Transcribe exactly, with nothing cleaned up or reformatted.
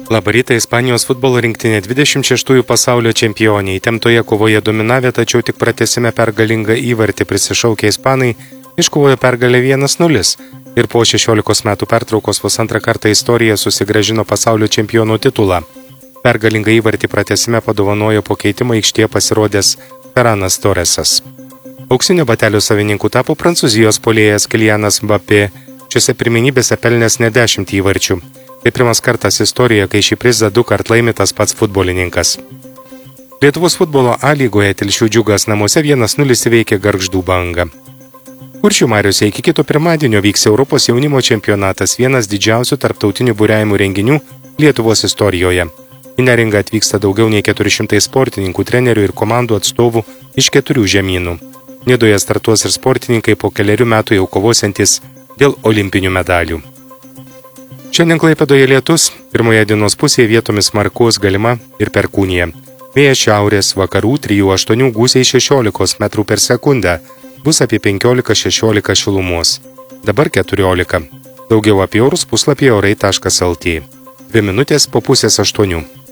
Labą rytą, Ispanijos futbolo rinktinė dvidešimt šeštųjų pasaulio čempionė. Įtemptoje kovoje dominavę, tačiau tik pratęsime pergalingą įvartį prisišaukę ispanai iškovojo pergalę vienas nulis ir po šešiolikos metų pertraukos vos antrą kartą istorijoje susigrąžino pasaulio čempionų titulą. Pergalingą įvartį pratęsime padovanojo po keitimo aikštėje pasirodęs Ferranas Torresas. Auksinio batelio savininkų tapo prancūzijos puolėjas Kylianas Mbappé, šiose pirmenybėse pelnęs ne dešimt įvarčių. Tai pirmas kartas istorijoje, kai šį prizą du kart laimi tas pats futbolininkas. Lietuvos futbolo A lygoje Telšių Džiugas namuose vienas nulis įveikė Gargždų Bangą. Kuršių mariose iki kito pirmadienio vyks Europos jaunimo čempionatas, vienas didžiausių tarptautinių buriavimų renginių Lietuvos istorijoje. Į Neringą atvyksta daugiau nei keturi šimtai sportininkų, trenerių ir komandų atstovų iš keturių žemynų. Nidoje startuos ir sportininkai po keliarių metų jau kovosiantys dėl olimpinių medalių. Šiandien Klaipėdoje lietus, pirmoje dienos pusėje vietomis smarkus, galima ir perkūnija. Vėjas šiaurės vakarų trijų aštuonių gūsiai šešiolikos metrų per sekundę, bus apie penkiolika šešiolika šilumos. Dabar keturiolika. Daugiau apie orus puslapyje orai taškas lt. Dvi minutės po pusės aštuonių.